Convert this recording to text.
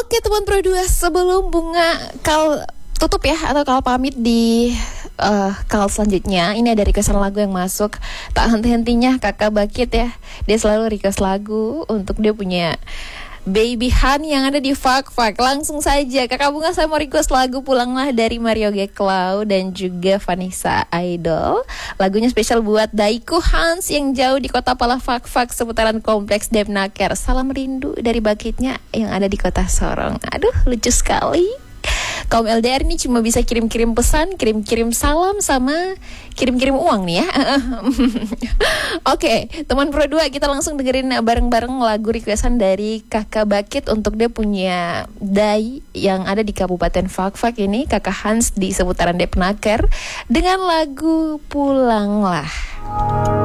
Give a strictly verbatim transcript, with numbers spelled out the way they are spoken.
Oke teman Pro dua, sebelum Bunga Kal tutup ya atau Kal pamit di uh, Kal selanjutnya, ini ada requestan lagu yang masuk. Tak henti-hentinya Kakak Bakit ya, dia selalu request lagu untuk dia punya Baby Han yang ada di Fak Fak. Langsung saja Kakak Bunga, saya mau request lagu Pulanglah dari Mario Geklau dan juga Vanessa Idol. Lagunya spesial buat Daiku Hans yang jauh di kota Pala Fak Fak seputaran kompleks Depnaker. Salam rindu dari Bakitnya yang ada di kota Sorong. Aduh lucu sekali. Kaum L D R ini cuma bisa kirim-kirim pesan, kirim-kirim salam, sama kirim-kirim uang nih ya. Oke, teman Pro dua, kita langsung dengerin bareng-bareng lagu requestan dari Kakak Bakit untuk dia punya Dai yang ada di Kabupaten Fak Fak ini, Kakak Hans di seputaran Depnaker, dengan lagu Pulanglah.